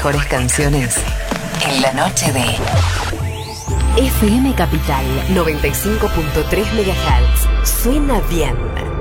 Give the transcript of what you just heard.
mejores canciones en la noche de FM Capital 95.3 MHz. Suena bien.